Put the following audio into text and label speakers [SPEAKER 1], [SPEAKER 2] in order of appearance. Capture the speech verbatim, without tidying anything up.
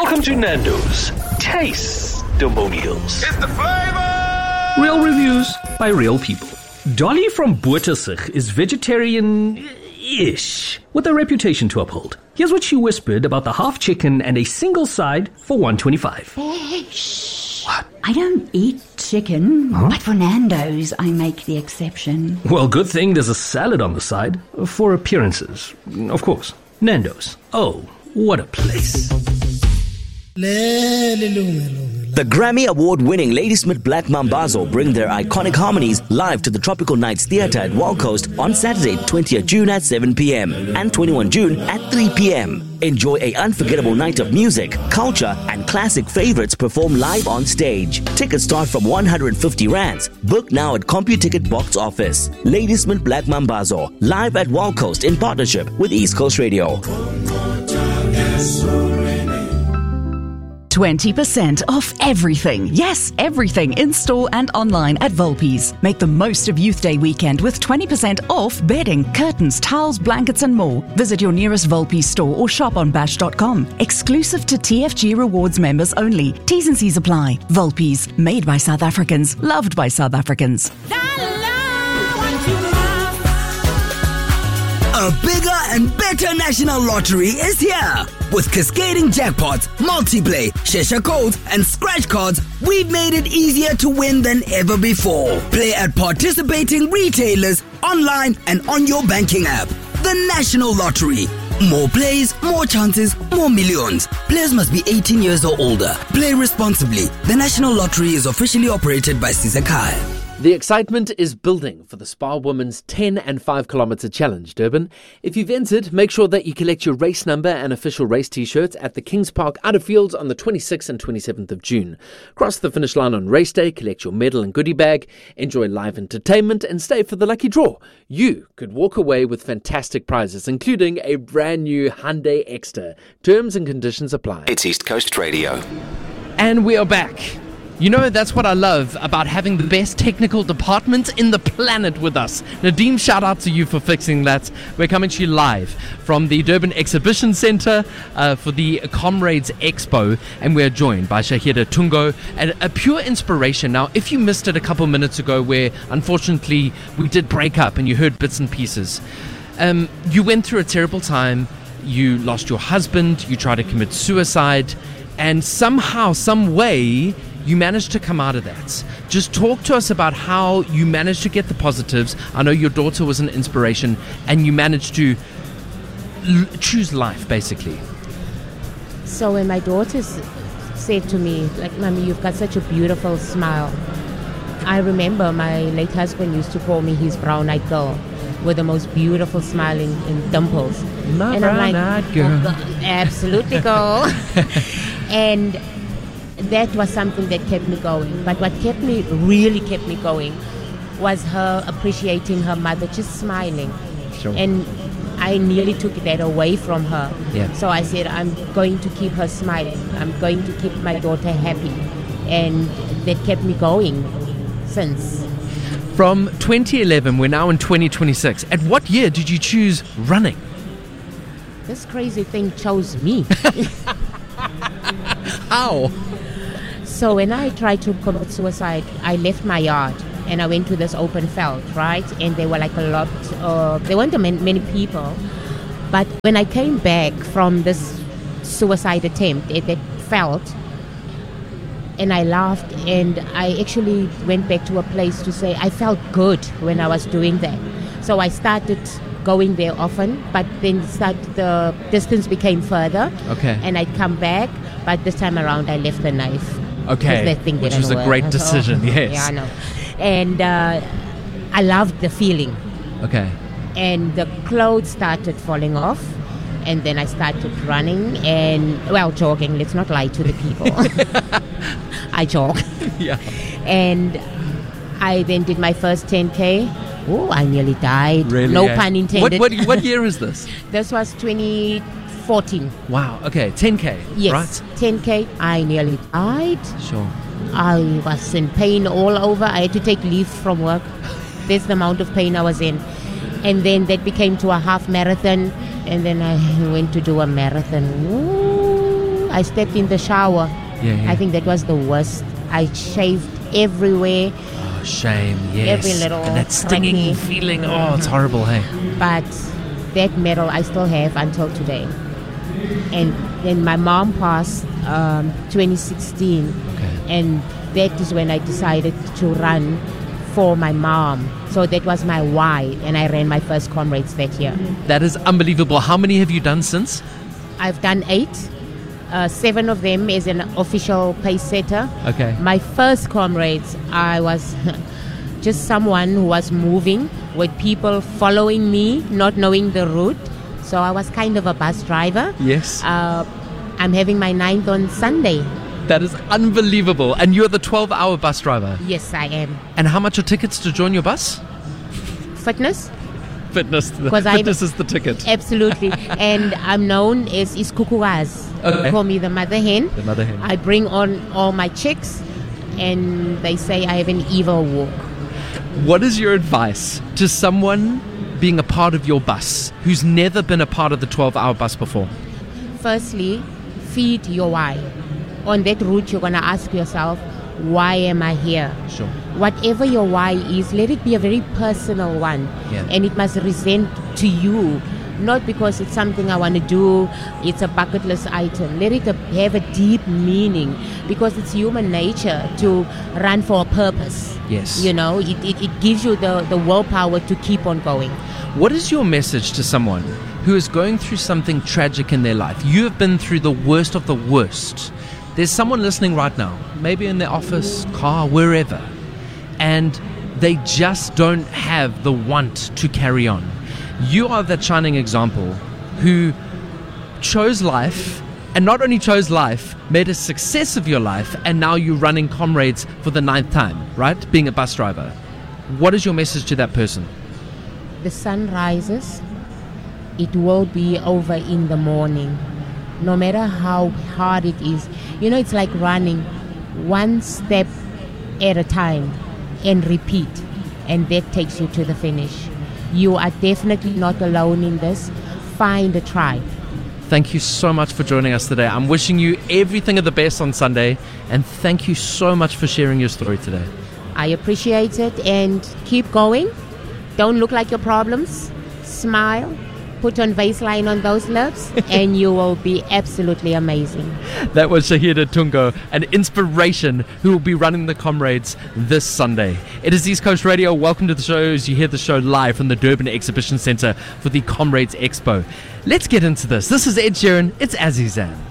[SPEAKER 1] Welcome to Nando's Taste-Demonials.
[SPEAKER 2] It's the flavor!
[SPEAKER 1] Real reviews by real people. Dolly from Bottersig is vegetarian-ish, with a reputation to uphold. Here's what she whispered about the half chicken and a single side for one twenty-five.
[SPEAKER 3] Fish.
[SPEAKER 1] What?
[SPEAKER 3] I don't eat chicken,
[SPEAKER 1] Huh?
[SPEAKER 3] but for Nando's, I make the exception.
[SPEAKER 1] Well, good thing there's a salad on the side, for appearances, of course. Nando's. Oh, what a place.
[SPEAKER 4] The Grammy Award-winning Ladysmith Black Mambazo bring their iconic harmonies live to the Tropical Nights Theatre at Wild Coast on Saturday, twentieth of June at seven p.m. and twenty-first of June at three p.m. Enjoy an unforgettable night of music, culture, and classic favorites performed live on stage. Tickets start from one hundred fifty rands. Book now at CompuTicket box office. Ladysmith Black Mambazo, live at Wild Coast in partnership with East Coast Radio.
[SPEAKER 5] twenty percent off everything. Yes, everything in store and online at Volpi's. Make the most of Youth Day weekend with twenty percent off bedding, curtains, towels, blankets and more. Visit your nearest Volpi's store or shop on bash dot com. Exclusive to T F G Rewards members only. T's and C's apply. Volpi's, made by South Africans, loved by South Africans.
[SPEAKER 6] A bigger and better national lottery is here. With cascading jackpots, multiplay, Shesha codes, and scratch cards, we've made it easier to win than ever before. Play at participating retailers, online, and on your banking app. The National Lottery. More plays, more chances, more millions. Players must be eighteen years or older. Play responsibly. The National Lottery is officially operated by Sizakai.
[SPEAKER 7] The excitement is building for the Spa Women's ten and five kilometer challenge, Durban. If you've entered, make sure that you collect your race number and official race t-shirts at the Kings Park Outer Fields on the twenty-sixth and twenty-seventh of June. Cross the finish line on race day, collect your medal and goodie bag, enjoy live entertainment and stay for the lucky draw. You could walk away with fantastic prizes, including a brand new Hyundai Exter. Terms and conditions apply.
[SPEAKER 2] It's East Coast Radio.
[SPEAKER 8] And we are back. You know, that's what I love about having the best technical department in the planet with us. Nadeem, shout out to you for fixing that. We're coming to you live from the Durban Exhibition Centre uh, for the Comrades Expo, and we're joined by Shahida Tungo, and a pure inspiration. Now, if you missed it a couple minutes ago where, unfortunately, we did break up and you heard bits and pieces, um, you went through a terrible time, you lost your husband, you tried to commit suicide, and somehow, some way, you managed to come out of that. Just talk to us about how you managed to get the positives. I know your daughter was an inspiration, and you managed to l- choose life, basically.
[SPEAKER 9] So when my daughter s- said to me, like, Mommy, you've got such a beautiful smile. I remember my late husband used to call me his brown-eyed girl with the most beautiful smile in, in dimples.
[SPEAKER 8] My
[SPEAKER 9] and I'm like,
[SPEAKER 8] brown-eyed girl.
[SPEAKER 9] "Oh, God, absolutely, girl." And that was something that kept me going. But what kept me, really kept me going, was her appreciating her mother, just smiling.
[SPEAKER 8] Sure.
[SPEAKER 9] And I nearly took that away from her.
[SPEAKER 8] Yeah.
[SPEAKER 9] So I said, I'm going to keep her smiling. I'm going to keep my daughter happy. And that kept me going since.
[SPEAKER 8] From twenty eleven, we're now in twenty twenty-six. At what year did you choose running?
[SPEAKER 9] This crazy thing chose me.
[SPEAKER 8] How?
[SPEAKER 9] So when I tried to commit suicide, I left my yard and I went to this open field, right? And there were like a lot of, there weren't many, many people. But when I came back from this suicide attempt at that field, and I laughed, and I actually went back to a place to say I felt good when I was doing that. So I started going there often, but then start, the distance became further.
[SPEAKER 8] Okay.
[SPEAKER 9] And I'd come back, but this time around I left the knife.
[SPEAKER 8] Okay,
[SPEAKER 9] That thing
[SPEAKER 8] which
[SPEAKER 9] didn't
[SPEAKER 8] was a
[SPEAKER 9] work.
[SPEAKER 8] great
[SPEAKER 9] I thought,
[SPEAKER 8] decision,
[SPEAKER 9] oh,
[SPEAKER 8] yes.
[SPEAKER 9] Yeah, I know. And uh, I loved the feeling.
[SPEAKER 8] Okay.
[SPEAKER 9] And the clothes started falling off. And then I started running and, well, jogging. Let's not lie to the people. I jog.
[SPEAKER 8] Yeah.
[SPEAKER 9] And I then did my first ten K. Oh, I nearly died.
[SPEAKER 8] Really?
[SPEAKER 9] No
[SPEAKER 8] eh?
[SPEAKER 9] pun intended.
[SPEAKER 8] What, what, what year is this?
[SPEAKER 9] This was twenty fourteen.
[SPEAKER 8] Wow, okay, ten K,
[SPEAKER 9] Yes,
[SPEAKER 8] right?
[SPEAKER 9] ten K. I nearly died.
[SPEAKER 8] Sure.
[SPEAKER 9] I was in pain all over. I had to take leave from work. That's the amount of pain I was in. And then that became to a half marathon. And then I went to do a marathon. Ooh, I stepped in the shower.
[SPEAKER 8] Yeah, yeah.
[SPEAKER 9] I think that was the worst. I shaved everywhere,
[SPEAKER 8] Oh, shame, yes.
[SPEAKER 9] Every little
[SPEAKER 8] And that stinging
[SPEAKER 9] cracky.
[SPEAKER 8] feeling, oh, it's horrible, hey.
[SPEAKER 9] but that medal I still have until today. And then my mom passed um, twenty sixteen,
[SPEAKER 8] Okay.
[SPEAKER 9] and that is when I decided to run for my mom. So that was my why, and I ran my first comrades that year.
[SPEAKER 8] That is unbelievable. How many have you done since?
[SPEAKER 9] I've done eight. Uh, seven of them as an official pace setter.
[SPEAKER 8] Okay.
[SPEAKER 9] My first comrades, I was just someone who was moving with people following me, not knowing the route. So I was kind of a bus driver.
[SPEAKER 8] Yes.
[SPEAKER 9] Uh, I'm having my ninth on Sunday.
[SPEAKER 8] That is unbelievable. And you're the twelve-hour bus driver.
[SPEAKER 9] Yes, I am.
[SPEAKER 8] And how much are tickets to join your bus?
[SPEAKER 9] Fitness?
[SPEAKER 8] Fitness.
[SPEAKER 9] Because I'm-
[SPEAKER 8] Fitness is the ticket.
[SPEAKER 9] Absolutely. And I'm known as Iskukuaz.
[SPEAKER 8] Okay.
[SPEAKER 9] They call me the mother hen.
[SPEAKER 8] The mother hen.
[SPEAKER 9] I bring on all my chicks, and they say I have an evil walk.
[SPEAKER 8] What is your advice to someone being a part of your bus who's never been a part of the twelve-hour bus before?
[SPEAKER 9] Firstly, feed your why. On that route, you're going to ask yourself, why am I here?
[SPEAKER 8] Sure.
[SPEAKER 9] Whatever your why is, let it be a very personal one.
[SPEAKER 8] Yeah.
[SPEAKER 9] And it must resent to you, not because it's something I want to do, it's a bucket list item. Let it have a deep meaning, because it's human nature to run for a purpose.
[SPEAKER 8] Yes.
[SPEAKER 9] You know, it, it, it gives you the, the willpower to keep on going.
[SPEAKER 8] What is your message to someone who is going through something tragic in their life? You have been through the worst of the worst. There's someone listening right now, maybe in their office, car, wherever, and they just don't have the want to carry on. You are that shining example who chose life, and not only chose life, made a success of your life, and now you're running comrades for the ninth time, right? Being a bus driver. What is your message to that person?
[SPEAKER 9] The sun rises, it will be over in the morning. No matter how hard it is. You know, it's like running one step at a time and repeat. And that takes you to the finish. You are definitely not alone in this. Find a tribe.
[SPEAKER 8] Thank you so much for joining us today. I'm wishing you everything of the best on Sunday, and thank you so much for sharing your story today.
[SPEAKER 9] I appreciate it, and keep going. Don't look like your problems. Smile. Put on baseline on those lips, and you will be absolutely amazing.
[SPEAKER 8] That was Shahida Tungo, an inspiration who will be running the comrades this Sunday. It is East Coast Radio. Welcome to the show as you hear the show live from the Durban Exhibition Centre for the Comrades Expo. Let's get into this. This is Ed Sheeran. It's Azizan.